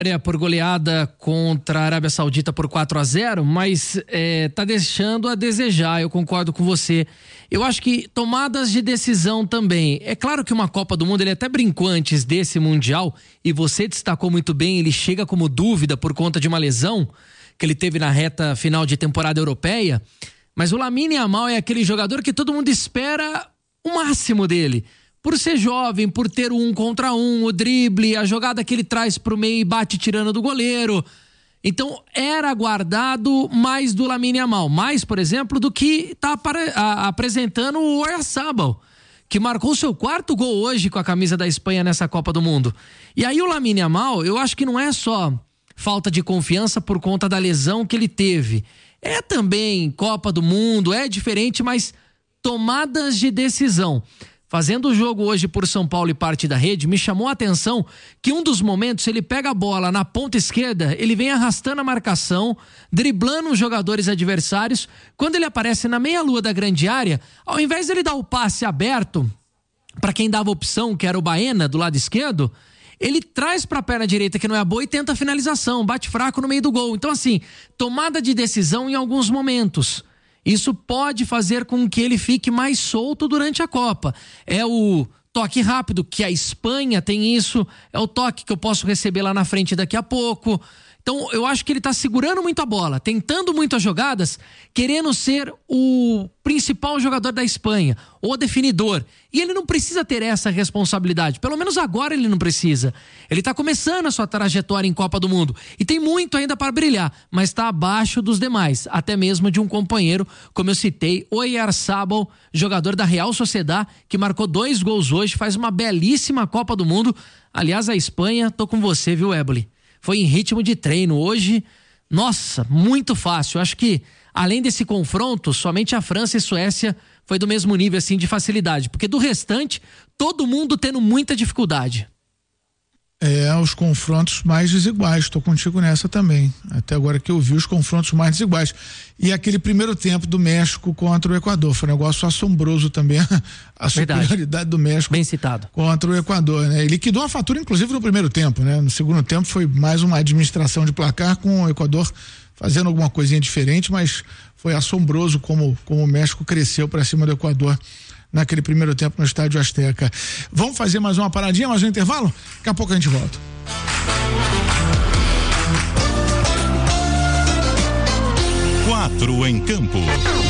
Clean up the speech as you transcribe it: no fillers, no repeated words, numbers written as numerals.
Por goleada contra a Arábia Saudita por 4-0, mas tá deixando a desejar, eu concordo com você. Eu acho que tomadas de decisão também. É claro que uma Copa do Mundo, ele até brincou antes desse Mundial, e você destacou muito bem, ele chega como dúvida por conta de uma lesão que ele teve na reta final de temporada europeia, mas o Lamine Yamal é aquele jogador que todo mundo espera o máximo dele. Por ser jovem, por ter o 1 contra 1, o drible, a jogada que ele traz pro meio e bate tirando do goleiro. Então, era aguardado mais do Lamine Yamal. Mais, por exemplo, do que tá apresentando o Oyarzabal, que marcou seu 4º gol hoje com a camisa da Espanha nessa Copa do Mundo. E aí o Lamine Yamal, eu acho que não é só falta de confiança por conta da lesão que ele teve. É também Copa do Mundo, é diferente, mas tomadas de decisão. Fazendo o jogo hoje por São Paulo e parte da rede, me chamou a atenção que um dos momentos ele pega a bola na ponta esquerda, ele vem arrastando a marcação, driblando os jogadores adversários. Quando ele aparece na meia-lua da grande área, ao invés de ele dar o passe aberto para quem dava opção, que era o Baena, do lado esquerdo, ele traz para a perna direita, que não é a boa, e tenta a finalização, bate fraco no meio do gol. Então, assim, tomada de decisão em alguns momentos. Isso pode fazer com que ele fique mais solto durante a Copa. É o toque rápido, que a Espanha tem isso, é o toque que eu posso receber lá na frente daqui a pouco. Então, eu acho que ele tá segurando muito a bola, tentando muitas jogadas, querendo ser o principal jogador da Espanha, o definidor. E ele não precisa ter essa responsabilidade, pelo menos agora ele não precisa. Ele tá começando a sua trajetória em Copa do Mundo e tem muito ainda para brilhar, mas está abaixo dos demais, até mesmo de um companheiro, como eu citei, Oyarzabal, jogador da Real Sociedad, que marcou 2 gols hoje, faz uma belíssima Copa do Mundo. Aliás, a Espanha, tô com você, viu, Éboli? Foi em ritmo de treino hoje, nossa, muito fácil. Acho que, além desse confronto, somente a França e Suécia foi do mesmo nível, assim, de facilidade. Porque do restante, todo mundo tendo muita dificuldade. Os confrontos mais desiguais, estou contigo nessa também. Até agora que eu vi os confrontos mais desiguais. E aquele primeiro tempo do México contra o Equador, foi um negócio assombroso também, a superioridade do México. Bem citado. Contra o Equador, né? Ele liquidou a fatura, inclusive, no primeiro tempo, né? No segundo tempo foi mais uma administração de placar, com o Equador fazendo alguma coisinha diferente, mas foi assombroso como o México cresceu para cima do Equador naquele primeiro tempo no Estádio Azteca. Vamos fazer mais uma paradinha, mais um intervalo? Daqui a pouco a gente volta. 4 em campo.